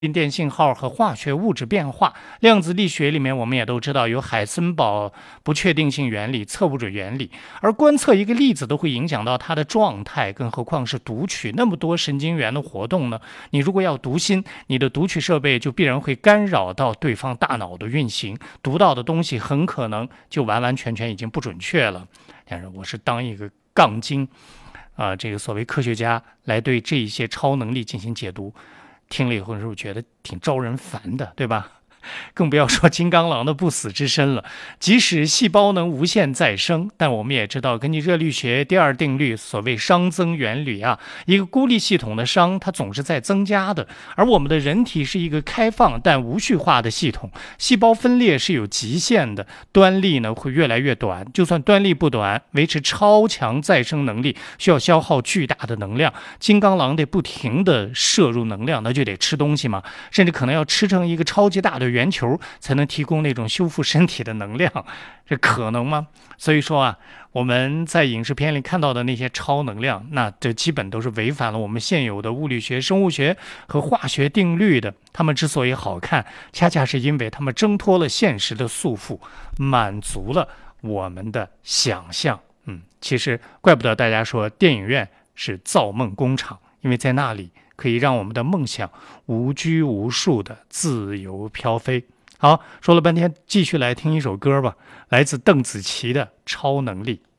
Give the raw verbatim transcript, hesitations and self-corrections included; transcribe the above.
电信号和化学物质变化。量子力学里面我们也都知道有海森堡不确定性原理、测不准原理，而观测一个粒子都会影响到它的状态，更何况是读取那么多神经元的活动呢？你如果要读心，你的读取设备就必然会干扰到对方大脑的运行，读到的东西很可能就完完全全已经不准确了。但是我是当一个杠精啊、呃，这个所谓科学家来对这一些超能力进行解读，听了以后是不是觉得挺招人烦的，对吧？更不要说金刚狼的不死之身了。即使细胞能无限再生，但我们也知道，根据热力学第二定律，所谓熵增原理啊，一个孤立系统的熵它总是在增加的。而我们的人体是一个开放但无序化的系统，细胞分裂是有极限的，端粒呢会越来越短。就算端粒不短，维持超强再生能力需要消耗巨大的能量。金刚狼得不停的摄入能量，那就得吃东西嘛，甚至可能要吃成一个超级大的圆球才能提供那种修复身体的能量，这可能吗？所以说啊，我们在影视片里看到的那些超能量，那这基本都是违反了我们现有的物理学、生物学和化学定律的。他们之所以好看，恰恰是因为他们挣脱了现实的束缚，满足了我们的想象。嗯，其实怪不得大家说电影院是造梦工厂，因为在那里可以让我们的梦想无拘无束的自由飘飞。好，说了半天，继续来听一首歌吧，来自邓紫棋的《超能力》。